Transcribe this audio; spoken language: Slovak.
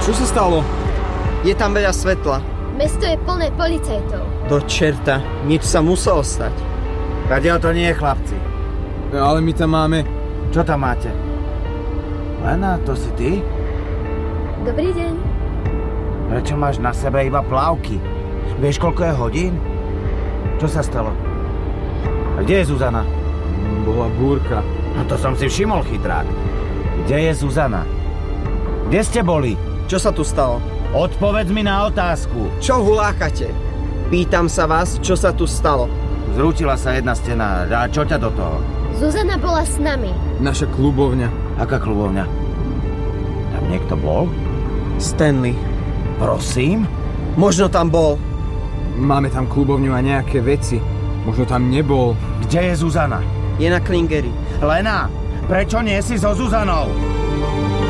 Čo sa stalo? Je tam veľa svetla. Mesto je plné policajtov. Do čerta, niečo sa muselo stať. Kadiaľ to nie je, chlapci. Ale my tam máme... Čo tam máte? Lena, to si ty? Dobrý deň. Prečo máš na sebe iba plavky? Vieš, koľko je hodín? Čo sa stalo? A kde je Zuzana? Bola búrka. No to som si všimol, chytrák. Kde je Zuzana? Kde ste boli? Čo sa tu stalo? Odpovedz mi na otázku. Čo hulákate? Pýtam sa vás, čo sa tu stalo. Zrútila sa jedna stena. A čo ťa do toho? Zuzana bola s nami. Naša klubovňa. Aká klubovňa? Tam niekto bol? Stanley. Prosím? Možno tam bol. Máme tam klubovňu a nejaké veci. Možno tam nebol. Kde je Zuzana? Je na Klingeri. Lena, prečo nie si so Zuzanou?